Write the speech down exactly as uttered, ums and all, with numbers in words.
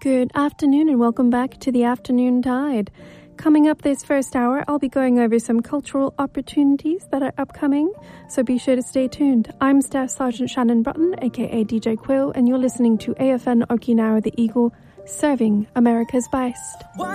Good afternoon and welcome back to the Afternoon Tide. Coming up this first hour, I'll be going over some cultural opportunities that are upcoming, so be sure to stay tuned. I'm Staff Sergeant Shannon Button, aka D J Quill, and you're listening to A F N Okinawa The Eagle, serving America's best.